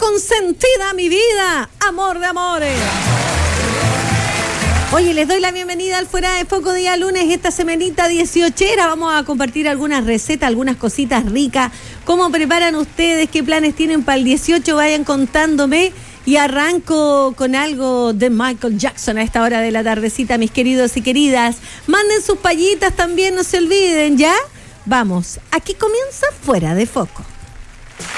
consentida, mi vida, amor de amores. Oye, les doy la bienvenida al Fuera de Foco día lunes, esta semanita 18era. Vamos a compartir algunas recetas, algunas cositas ricas. ¿Cómo preparan ustedes? ¿Qué planes tienen para el 18? Vayan contándome. Y arranco con algo de Michael Jackson a esta hora de la tardecita, mis queridos y queridas. Manden sus payitas también, no se olviden, ¿ya? Vamos, aquí comienza Fuera de Foco.